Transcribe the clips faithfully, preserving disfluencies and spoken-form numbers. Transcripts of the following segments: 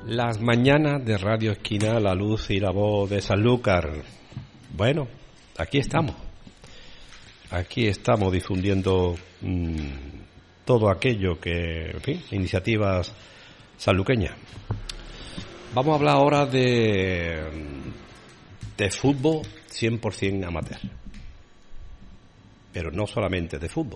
Las mañanas de Radio Esquina, la luz y la voz de Sanlúcar. Bueno, aquí estamos. Aquí estamos difundiendo mmm, todo aquello que, en fin, iniciativas sanluqueñas. Vamos a hablar ahora de, de fútbol cien por ciento amateur. Pero no solamente de fútbol.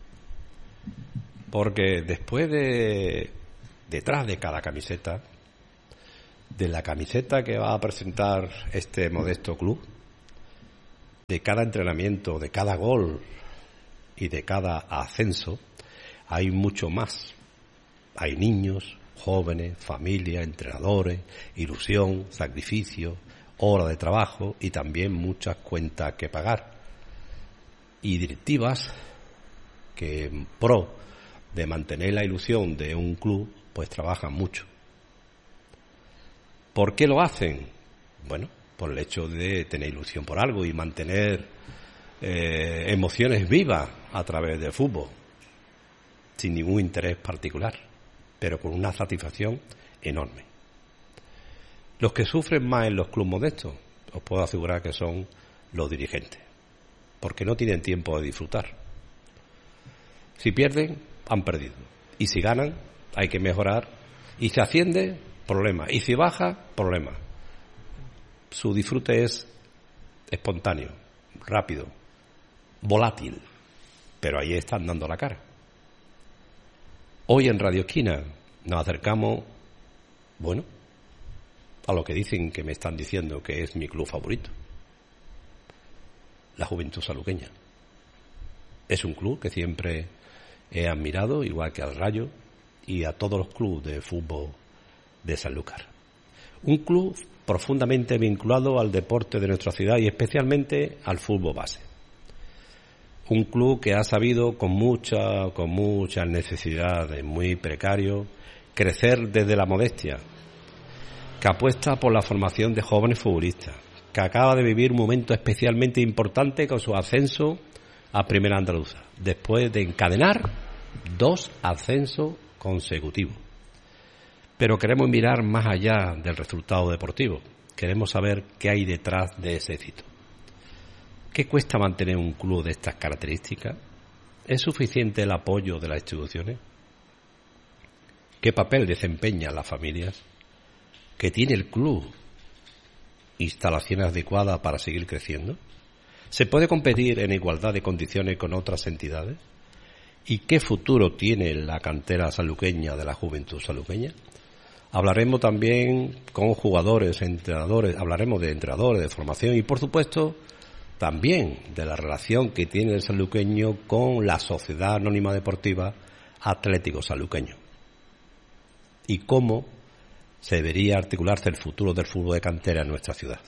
Porque después de, detrás de cada camiseta, de la camiseta que va a presentar este modesto club, de cada entrenamiento, de cada gol y de cada ascenso, hay mucho más. Hay niños, jóvenes, familias, entrenadores, ilusión, sacrificio, hora de trabajo y también muchas cuentas que pagar. Y directivas que en pro de mantener la ilusión de un club, pues trabajan mucho. ¿Por qué lo hacen? Bueno, por el hecho de tener ilusión por algo y mantener eh, emociones vivas a través del fútbol, sin ningún interés particular, pero con una satisfacción enorme. Los que sufren más en los clubes modestos, os puedo asegurar que son los dirigentes, porque no tienen tiempo de disfrutar. Si pierden, han perdido. Y si ganan, hay que mejorar. Y si asciende, problema. Y si baja, problema. Su disfrute es espontáneo, rápido, volátil. Pero ahí están dando la cara. Hoy en Radio Esquina nos acercamos, bueno, a lo que dicen que me están diciendo que es mi club favorito. La Juventud Sanluqueña. Es un club que siempre he admirado, igual que al Rayo y a todos los clubes de fútbol de Sanlúcar. Un club profundamente vinculado al deporte de nuestra ciudad y especialmente al fútbol base. Un club que ha sabido con mucha, con muchas necesidades, muy precario, crecer desde la modestia, que apuesta por la formación de jóvenes futbolistas, que acaba de vivir un momento especialmente importante con su ascenso a Primera Andaluza, después de encadenar dos ascensos consecutivos. Pero queremos mirar más allá del resultado deportivo. Queremos saber qué hay detrás de ese éxito. ¿Qué cuesta mantener un club de estas características? ¿Es suficiente el apoyo de las instituciones? ¿Qué papel desempeñan las familias? ¿Qué tiene el club? ¿Instalaciones adecuadas para seguir creciendo? ¿Se puede competir en igualdad de condiciones con otras entidades? ¿Y qué futuro tiene la cantera sanluqueña de la Juventud Sanluqueña? Hablaremos también con jugadores, entrenadores, hablaremos de entrenadores, de formación y, por supuesto, también de la relación que tiene el sanluqueño con la Sociedad Anónima Deportiva Atlético Sanluqueño. Y cómo se debería articularse el futuro del fútbol de cantera en nuestra ciudad.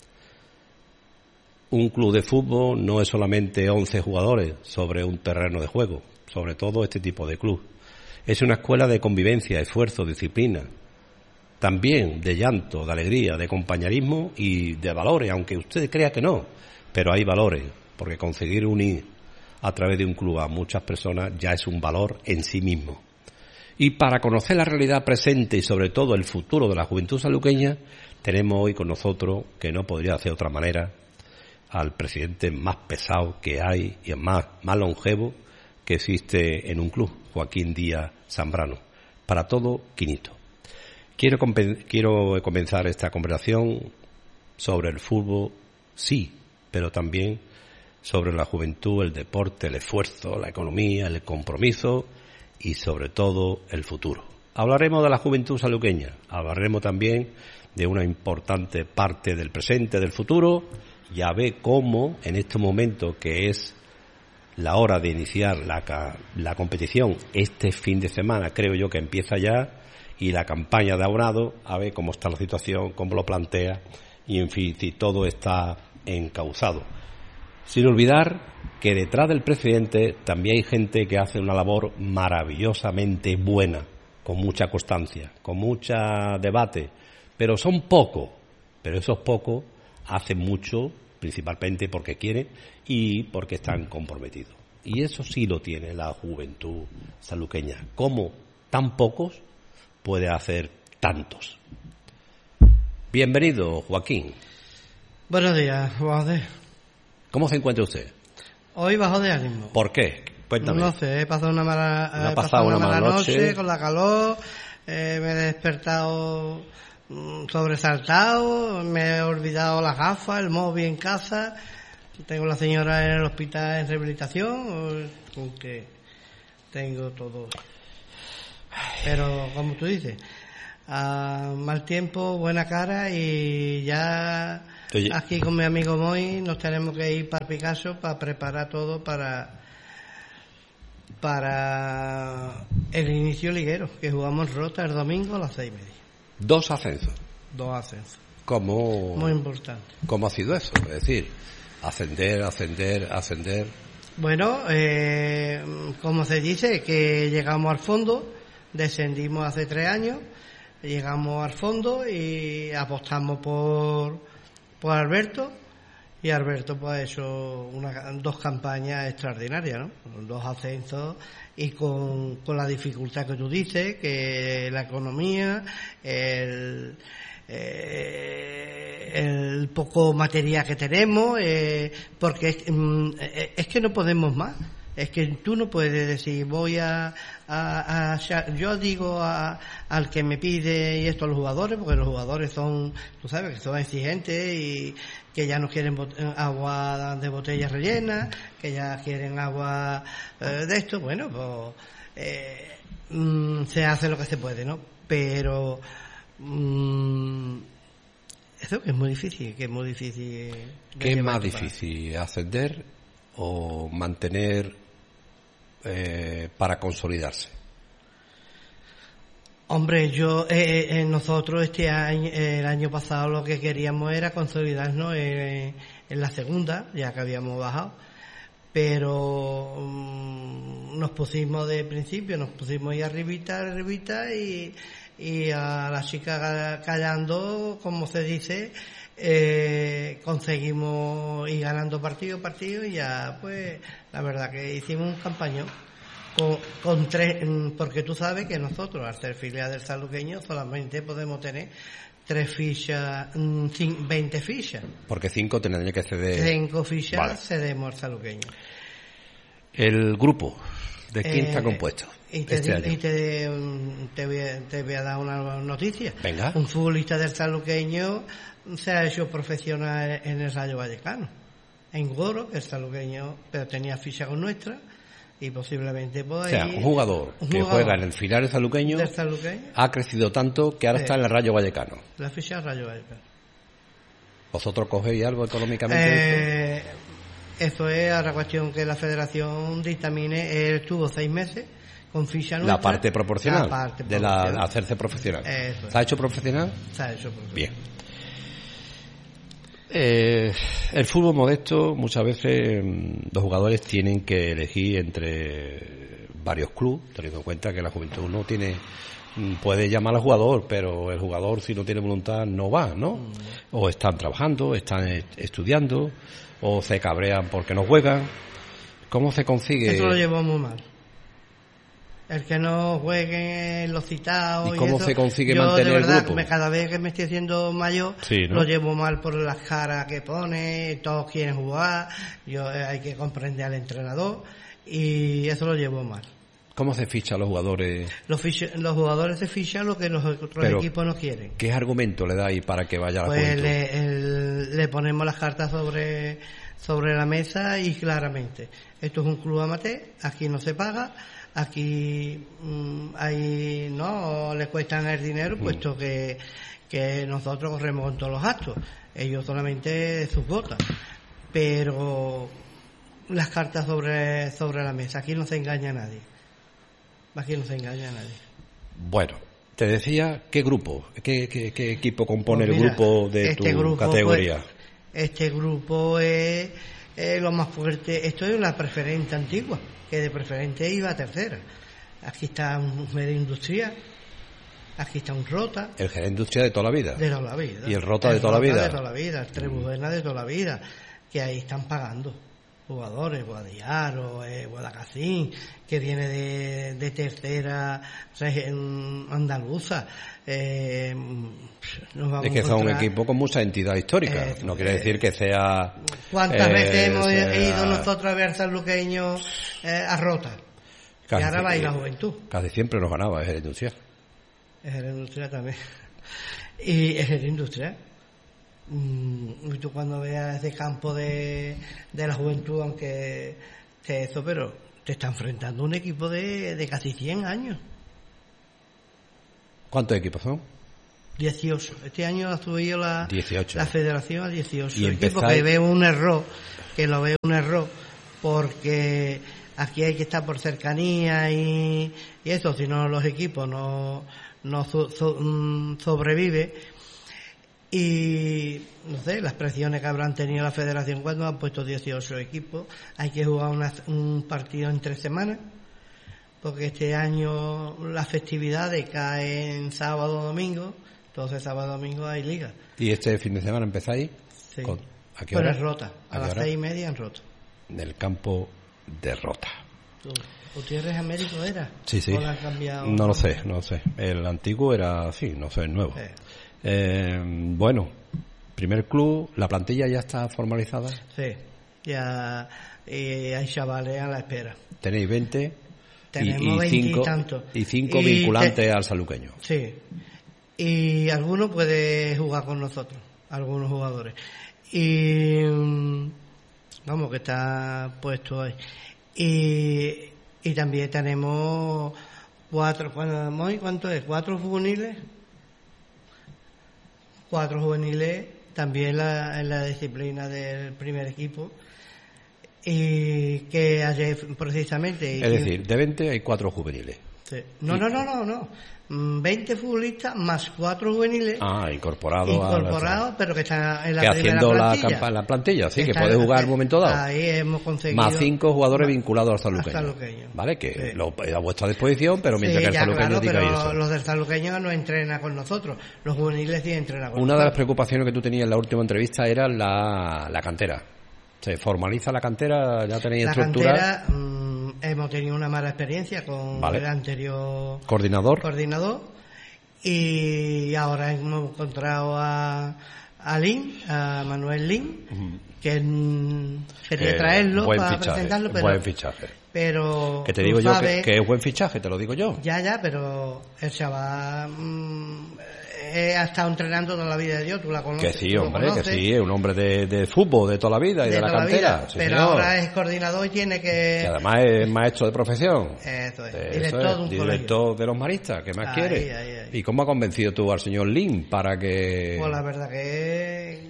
Un club de fútbol no es solamente once jugadores sobre un terreno de juego, sobre todo este tipo de club. Es una escuela de convivencia, esfuerzo, disciplina, también de llanto, de alegría, de compañerismo y de valores, aunque usted crea que no, pero hay valores, porque conseguir unir a través de un club a muchas personas ya es un valor en sí mismo. Y para conocer la realidad presente y sobre todo el futuro de la Juventud Sanluqueña, tenemos hoy con nosotros, que no podría hacer de otra manera, al presidente más pesado que hay y más, más longevo que existe en un club, Joaquín Díaz Zambrano. Para todo, quinito. Quiero, quiero comenzar esta conversación sobre el fútbol, sí, pero también sobre la juventud, el deporte, el esfuerzo, la economía, el compromiso y sobre todo el futuro. Hablaremos de la Juventud Sanluqueña, hablaremos también de una importante parte del presente, del futuro. Ya ve cómo en este momento que es la hora de iniciar la, la competición, este fin de semana creo yo que empieza ya, y la campaña de abonado, a ver cómo está la situación, cómo lo plantea, y en fin, si todo está encauzado. Sin olvidar que detrás del presidente también hay gente que hace una labor maravillosamente buena, con mucha constancia, con mucho debate, pero son pocos, pero esos pocos hacen mucho, principalmente porque quieren y porque están comprometidos. Y eso sí lo tiene la Juventud Sanluqueña. ¿Cómo tan pocos puede hacer tantos. Bienvenido, Joaquín. Buenos días, José. ¿Cómo se encuentra usted? Hoy bajo de ánimo. ¿Por qué? Cuéntame. No sé, he pasado una mala, ¿No ha he pasado pasado una una mala mala noche, noche? con la calor, eh, me he despertado mm, sobresaltado, me he olvidado las gafas, el móvil en casa, tengo a la señora en el hospital en rehabilitación, con que tengo todo. Pero, como tú dices, a mal tiempo, buena cara, y ya Oye. aquí con mi amigo Moy nos tenemos que ir para Picasso para preparar todo para para el inicio liguero, que jugamos Rota el domingo a las seis y media. Dos ascensos. Dos ascensos. ¿Cómo, Muy importante. ¿Cómo ha sido eso? Es decir, ascender, ascender, ascender. Bueno, eh, como se dice, que llegamos al fondo, descendimos hace tres años, llegamos al fondo y apostamos por, por Alberto, y Alberto pues ha hecho una, dos campañas extraordinarias, ¿no? Dos ascensos, y con, con la dificultad que tú dices, que la economía, el... Eh, el poco material que tenemos, eh, porque es, mm, es que no podemos más. Es que tú no puedes decir voy a, a, a yo digo a, al que me pide y esto a los jugadores, porque los jugadores son, tú sabes, que son exigentes y que ya no quieren bot- agua de botellas rellenas, que ya quieren agua eh, de esto. Bueno, pues eh, mm, se hace lo que se puede, ¿no? Pero Mm, eso que es muy difícil, que es muy difícil. ¿Qué es más difícil, ascender o mantener eh, para consolidarse? Hombre, yo, eh, eh, nosotros este año, eh, el año pasado lo que queríamos era consolidarnos en, en la segunda, ya que habíamos bajado, pero um, nos pusimos de principio, nos pusimos ahí arribita, arribita y y a la chica callando, como se dice, eh, conseguimos ir ganando partido a partido, y ya pues la verdad que hicimos un campañón con, con tres, porque tú sabes que nosotros al ser filial del Sanluqueño solamente podemos tener tres fichas, veinte fichas, porque cinco tendría que ceder. Cinco fichas, vale. Cedemos al Sanluqueño. El grupo, ¿de quién eh, está compuesto? Y, te, este año? y te, te, voy a, te voy a dar una noticia. Venga. Un futbolista del Sanluqueño se ha hecho profesional en el Rayo Vallecano, en Goro, que el Sanluqueño, pero tenía ficha con nuestra, y posiblemente pues, o sea, un jugador un que jugador juega en el filial del Sanluqueño, del Sanluqueño ha crecido tanto que ahora sí. está en el Rayo Vallecano. La ficha del Rayo Vallecano. ¿Vosotros cogéis algo económicamente? Eh, eso es ahora cuestión que la Federación dictamine. Él estuvo seis meses con ficha nuestra. La parte proporcional, la parte de proporcional. la hacerse profesional. Eso es. ¿Se ha hecho profesional? Se ha hecho profesional. Bien. Eh, el fútbol modesto, muchas veces los jugadores tienen que elegir entre varios clubes, teniendo en cuenta que la juventud no tiene, puede llamar al jugador, pero el jugador, si no tiene voluntad, no va, ¿no? Mm. O están trabajando, están estudiando, o se cabrean porque no juegan. ¿Cómo se consigue? Eso lo llevamos muy mal. El que no juegue los citados. ¿Y cómo y eso, se consigue yo, mantener de verdad, el grupo? Me, cada vez que me estoy haciendo mayor, sí, ¿no? Lo llevo mal por las caras que pone, todos quieren jugar, yo eh, hay que comprender al entrenador, y eso lo llevo mal. ¿Cómo se ficha a los jugadores? Los, ficha, los jugadores se fichan lo que los otros Pero, equipos no quieren. ¿Qué argumento le dais para que vaya a la pues juventud? Le, el, le ponemos las cartas sobre, sobre la mesa, y claramente, esto es un club amateur, aquí no se paga, aquí mmm, ahí no le cuestan el dinero, mm. puesto que, que nosotros corremos con todos los gastos, ellos solamente de sus botas, pero las cartas sobre, sobre la mesa, aquí no se engaña a nadie, aquí no se engaña a nadie. Bueno, te decía, ¿qué grupo, qué, qué, qué equipo compone pues mira, el grupo de este tu grupo, categoría? Pues, este grupo es, es lo más fuerte. Esto es una preferente antigua, que de preferente iba a tercera. Aquí está un Jerez Industrial, aquí está un Rota. El Jerez Industrial de toda la vida. De toda la vida. Y el Rota el de toda Rota la vida. de toda la vida, el Trebujena de toda la vida, que ahí están pagando. jugadores, Guadiaro, eh, Guadalcacín, que viene de, de tercera andaluza. Eh, nos vamos es que son un equipo con mucha entidad histórica, eh, no quiere eh, decir que sea... ¿Cuántas eh, veces hemos sea... ido nosotros a ver sanluqueños eh, a Rota? Casi, y ahora va a ir la Juventud. Casi siempre nos ganaba, es el Industrial. Es el Industrial también. Y es el Industrial. Y tú cuando veas ese campo de, de la Juventud, aunque esté eso, pero te está enfrentando un equipo de, de casi cien años. ¿Cuántos equipos son? dieciocho. Este año ha subido la, dieciocho. La federación a dieciocho. Y equipos empezáis... que veo un error, que lo veo un error, porque aquí hay que estar por cercanía y, y eso, si no los equipos no, no so, so, um, sobrevive. Y no sé, las presiones que habrán tenido la federación cuando han puesto dieciocho equipos. Hay que jugar una, un partido en tres semanas, porque este año las festividades caen sábado o domingo, entonces sábado o domingo hay liga. ¿Y este fin de semana empezáis? Sí. Con, ¿a qué hora? hora? En Rota, a, ¿A las seis y media en Rota. En el campo de Rota. ¿Gutiérrez Américo era? Sí, sí. ¿O lo han cambiado? No lo sé, no lo sé. El antiguo era así, no sé, el nuevo. Eh. Eh, bueno, primer club, la plantilla ya está formalizada. Sí, ya eh, hay chavales a la espera. Tenéis veinte. Tenemos y, y cinco, y tanto. Y cinco y vinculantes te, al saluqueño. Sí. Y alguno puede jugar con nosotros, algunos jugadores. Y vamos, que está puesto ahí. Y, y también tenemos cuatro, ¿cuánto es? Cuatro juveniles. Cuatro juveniles, también la, en la disciplina del primer equipo. Y que ayer precisamente... Es decir, de veinte hay cuatro juveniles. Sí. No, no, no, no, no. veinte futbolistas más cuatro juveniles. Ah, incorporados. Incorporados, a... pero que están en la que primera haciendo plantilla. La, campa, la plantilla, sí, que, que puede jugar en un momento dado. Ahí hemos conseguido. Más cinco jugadores más, vinculados al saluqueño. saluqueño. Vale, que sí. lo a vuestra disposición, pero mientras sí, que el saluqueño claro, diga pero eso. Los del saluqueño no entrenan con nosotros. Los juveniles sí entrenan con Una nosotros. de las preocupaciones que tú tenías en la última entrevista era la, la cantera. ¿Se formaliza la cantera? ¿Ya tenéis estructura? La cantera, mmm, hemos tenido una mala experiencia con vale. el anterior coordinador. coordinador y ahora hemos encontrado a, a Lin, a Manuel Lin, uh-huh. que mm, quería eh, traerlo para fichaje, presentarlo, pero, buen fichaje. pero que te digo yo que, que es buen fichaje, te lo digo yo. Ya, ya, pero el chaval mmm, eh, ha estado entrenando toda la vida de Dios, tú la conoces. Que sí, hombre, que sí, es un hombre de, de fútbol de toda la vida y de, de la cantera. Vida, sí, pero señor. Ahora es coordinador y tiene que... que además es maestro de profesión. Eso es, Eso director es, de un director colegio. de los maristas, ¿qué más ahí, quiere? Ahí, ahí. ¿Y cómo ha convencido tú al señor Lin para que...? Pues la verdad que...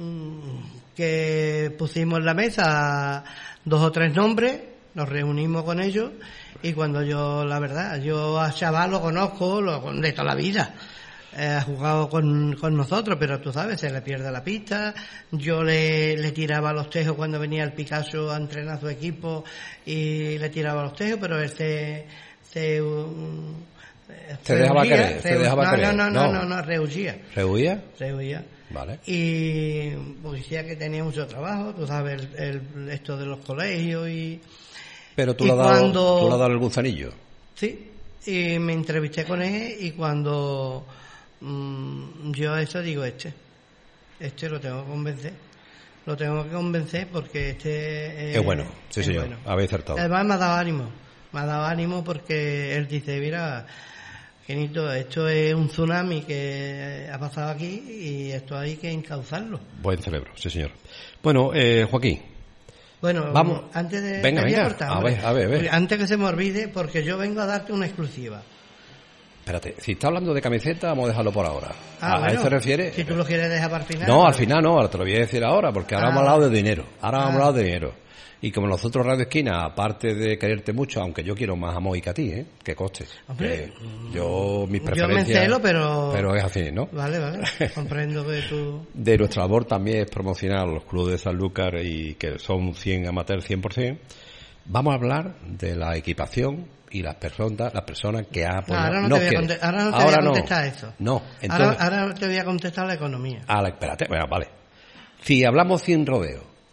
que pusimos en la mesa dos o tres nombres, nos reunimos con ellos y cuando yo, la verdad, yo a Chaval lo conozco lo, de toda la vida. Eh, ha jugado con, con nosotros, pero tú sabes, se le pierde la pista. Yo le, le tiraba los tejos cuando venía el Picasso a entrenar a su equipo y le tiraba los tejos, pero él se... se um, ¿Se dejaba querer? ¿Se dejaba no, querer? No, no, no, no, no, rehuía. ¿Rehuía? Rehuía. Vale. Y policía que tenía mucho trabajo, tú sabes, el, el, esto de los colegios y... Pero tú y le has dado, cuando, tú le has dado el gusanillo. Sí, y me entrevisté con él y cuando mmm, yo a eso digo, este, este lo tengo que convencer. Lo tengo que convencer porque este... Es eh, bueno, sí es señor, bueno. habéis acertado. Además me ha dado ánimo, me ha dado ánimo porque él dice, mira... Genito, esto es un tsunami que ha pasado aquí y esto hay que encauzarlo. Buen cerebro, sí señor. Bueno, eh, Joaquín. Bueno, vamos. Antes de venga, venga. Cortar, a ver, a ver, a ver. Antes que se me olvide, porque yo vengo a darte una exclusiva. Espérate, si está hablando de camiseta, vamos a dejarlo por ahora. Ah, ¿A bueno, eso se refiere? Si tú lo quieres dejar para el final. No, al final no, ahora te lo voy a decir ahora, porque ahora ah, hemos hablado de dinero. Ahora ah. hemos hablado de dinero. Y como nosotros Radio Esquina, aparte de quererte mucho, aunque yo quiero más a Moi que a ti, ¿eh? Que coste. Hombre, eh, yo, mis Yo preferencias... me celo, pero... Pero es así, ¿no? Vale, vale. Comprendo que tú... De nuestra labor también es promocionar los clubes de Sanlúcar y que son cien amateurs cien por ciento. Vamos a hablar de la equipación y las personas las personas que ha apoyado. No, ahora no, no te, voy, a conte- ahora no te ahora voy a contestar no. eso. No, entonces... Ahora, ahora te voy a contestar la economía. Ah, espérate, bueno, vale. Si hablamos sin rodeo,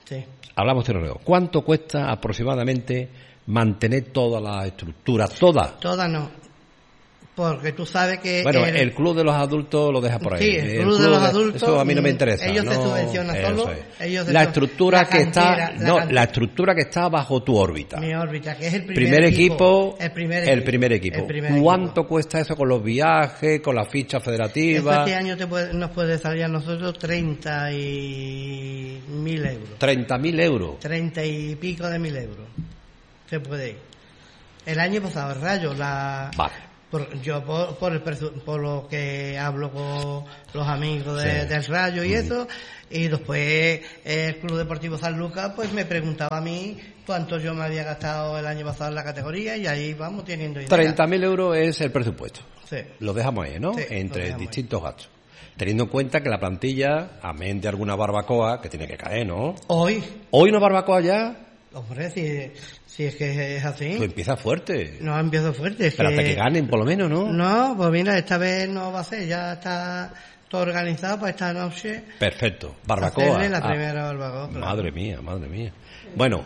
Sí. Hablamos de terreno. ¿Cuánto cuesta aproximadamente mantener toda la estructura? Toda. Toda no. Porque tú sabes que... Bueno, el, el club de los adultos lo deja por ahí. Sí, el club, el club de los de, adultos... Eso a mí no me interesa. Ellos no, se subvencionan solo. Ellos la estructura la que cantera, está... La no, la estructura que está bajo tu órbita. Mi órbita, que es el primer, primer equipo, equipo. El primer el equipo. Primer equipo. El primer ¿Cuánto equipo. cuesta eso con los viajes, con la ficha federativa? Este año te puede, nos puede salir a nosotros treinta y mil euros. treinta mil euros. treinta y pico de mil euros. Se puede ir. El año pasado, el Rayo, la... Vale. Por, yo por, por, el, por lo que hablo con los amigos de, sí. del Rayo y mm. eso, y después el Club Deportivo San Lucas pues me preguntaba a mí cuánto yo me había gastado el año pasado en la categoría, y ahí vamos teniendo idea. treinta mil euros es el presupuesto. Sí. Lo dejamos ahí, ¿no? Sí, entre distintos ahí. gastos. Teniendo en cuenta que la plantilla, amén de alguna barbacoa, que tiene que caer, ¿no? Hoy. ¿Hoy una barbacoa ya? Hombre, si, si es que es así. Tú empiezas fuerte. No, empiezo fuerte. Es Pero que... hasta que ganen, por lo menos, ¿no? No, pues mira, esta vez no va a ser. Ya está todo organizado para esta noche. Perfecto. Barbacoa. La ah, primera barbacoa. Claro. Madre mía, madre mía. Bueno,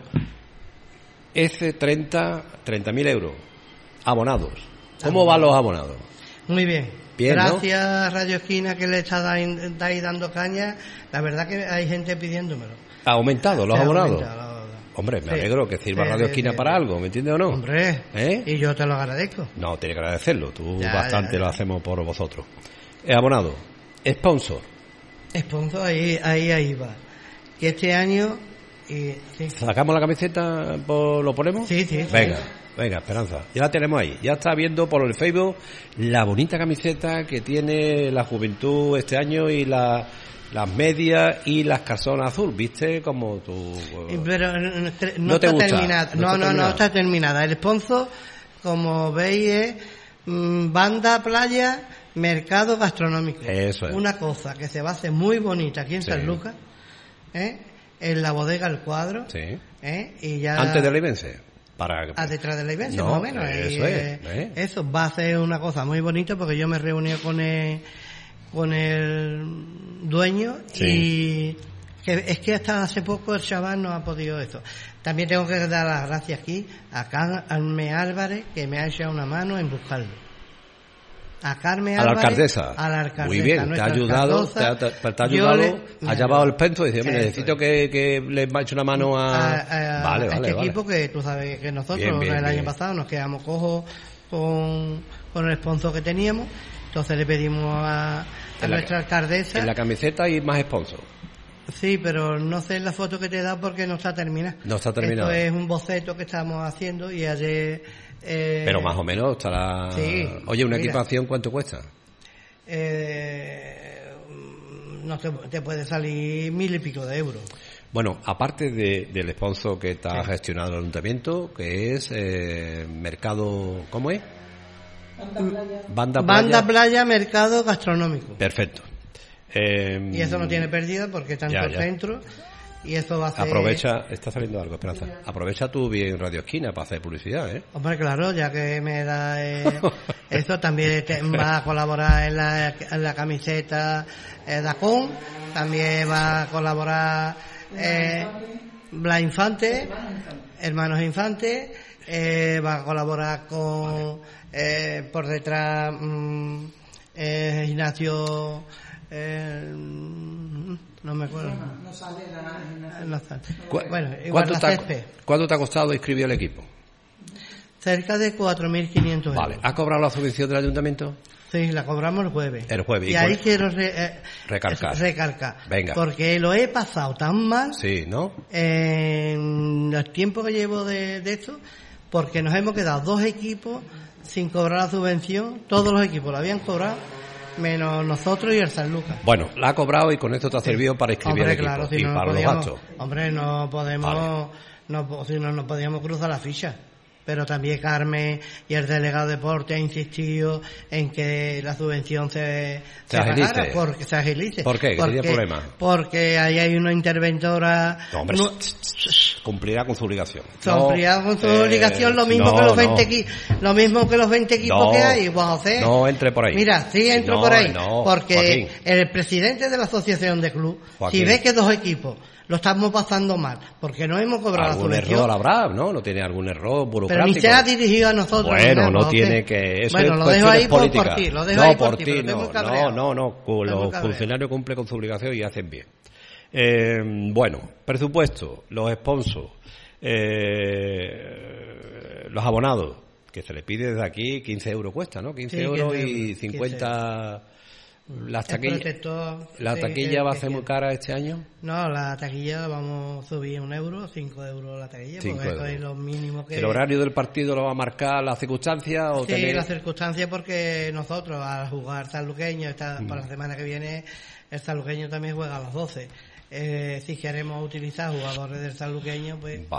ese treinta mil euros. Abonados. ¿Cómo van los abonados? Muy bien. Bien, gracias, ¿no? Radio Esquina, que le está ahí dando caña. La verdad que hay gente pidiéndomelo. ¿Ha aumentado los Se abonados? Aumentado. Hombre, me sí. alegro que sirva sí, Radio sí, Esquina sí, para sí. algo, ¿me entiendes o no? Hombre, ¿eh? Y yo te lo agradezco. No, tiene que agradecerlo, tú ya, bastante ya, ya. lo hacemos por vosotros. Eh, abonado, sponsor. Sponsor, ahí, ahí, ahí va. Y este año... Y, sí. ¿Sacamos la camiseta, lo ponemos? Sí, sí. Venga, sí. venga, Esperanza, ya la tenemos ahí. Ya está viendo por el Facebook la bonita camiseta que tiene la juventud este año y la... las medias y las calzonas azul, ¿viste? Como tú... Pero no, no, ¿No está gusta? terminada. No, No, está no, terminada. no está terminada. El sponsor, como veis, es mmm, banda, playa, mercado gastronómico. Eso es. Una cosa que se va a hacer muy bonita aquí en sí. San Lucas, ¿eh? En la bodega El Cuadro. Sí. ¿eh? Y ya... Antes de la Ibense. Para... Ah, detrás de la Ibense, no, más o menos. Eso y, es. ¿eh? Eso va a ser una cosa muy bonita, porque yo me reuní con el... con el dueño sí. y que es que hasta hace poco el chaval no ha podido esto. También tengo que dar las gracias aquí a Carmen Álvarez, que me ha echado una mano en buscarlo. A Carmen a la Álvarez, alcaldesa. A la alcaldesa. Muy bien, te ha ayudado, te ha, te, te ha ayudado, le, ha llevado el penso y dice, hombre, necesito que, que le eche una mano a... a, a, vale, a vale, este vale. equipo que tú sabes que nosotros bien, bien, el bien. año pasado nos quedamos cojos con, con el sponsor que teníamos, entonces le pedimos a, a la, nuestra alcaldesa... En la camiseta hay más sponsor. Sí, pero no sé la foto que te he dado porque no está terminada. No está terminada. Esto es un boceto que estamos haciendo y ayer... Eh, pero más o menos estará... Sí, oye, ¿una mira, equipación cuánto cuesta? Eh, no te, te puede salir mil y pico de euros. Bueno, aparte de, del sponsor que está sí. gestionado el ayuntamiento, que es eh, mercado... ¿Cómo es? Banda Playa. Banda Playa. Banda Playa, mercado gastronómico. Perfecto. Eh, y eso no tiene pérdida porque está en ya, el ya. centro y eso va a ser... Aprovecha, está saliendo algo, Esperanza. Aprovecha tú bien Radio Esquina para hacer publicidad, ¿eh? Hombre, claro, ya que me da eh, eso, también te, va a colaborar en la, en la camiseta eh, Dacón, también va a colaborar eh, Blas Infante, Hermanos Infante, eh, va a colaborar con eh, por detrás mm, eh, Ignacio... Eh, no me acuerdo. No, no sale la... No sale. ¿Cu- Bueno, igual ¿Cuánto, la te ha, césped. ¿Cuánto te ha costado inscribir el equipo? Cerca de cuatro mil quinientos euros. Vale. ¿Ha cobrado la subvención del ayuntamiento? Sí, la cobramos el jueves. El jueves. Y, ¿Y ahí cuál? quiero re- eh, Recalcar. recalcar. Venga. Porque lo he pasado tan mal Sí, ¿no? en el tiempo que llevo de, de esto, porque nos hemos quedado dos equipos sin cobrar la subvención. Todos los equipos la habían cobrado, menos nosotros y el San Lucas. Bueno, la ha cobrado y con esto te ha servido para inscribir Hombre, el equipo claro, si y no para podíamos, los gastos. hombre, no podemos, Vale. no, si no, no podíamos cruzar la ficha. pero también Carmen y el delegado de deporte ha insistido en que la subvención se, se, se agilice. pagara, porque se agilice. ¿Por qué? ¿Qué porque, tiene problema? Porque ahí hay una interventora... No, hombre, no, cumplirá con su obligación. Cumplirá no, con su eh, obligación lo mismo no, que los no. veinte equipos, lo mismo que los veinte equipos no, que hay, Juan José. No entre por ahí. Mira, sí entro no, por ahí, no, porque Joaquín. el presidente de la asociación de club, Joaquín. si ve que dos equipos lo estamos pasando mal, porque no hemos cobrado la Algún subvención, error habrá, ¿no? No tiene algún error burocrático. pero ni se ha dirigido a nosotros. Bueno, nada, no José. tiene que... Eso bueno, es lo dejo ahí por, política. por ti, lo dejo no, ahí por, por ti, ti, pero estoy no, muy cabreado. no, no, no, Estoy muy los cabreado. funcionarios cumplen con su obligación y hacen bien. Eh, bueno, presupuesto, los sponsors, eh, los abonados, que se le pide desde aquí quince euros cuesta, ¿no? quince Sí, euros quince y euros, cincuenta... Las El taquillas, protector, ¿La sí, taquilla que- va a que ser muy quiere. cara este año? No, la taquilla vamos a subir un euro, cinco euros la taquilla, Cinco porque eso euros. es lo mínimo que... ¿El horario del partido lo va a marcar las circunstancias? O Sí, tenéis- las circunstancias, porque nosotros al jugar sanluqueño, esta, para la semana que viene el sanluqueño también juega a las doce. Eh, si queremos utilizar jugadores del sanluqueño, pues...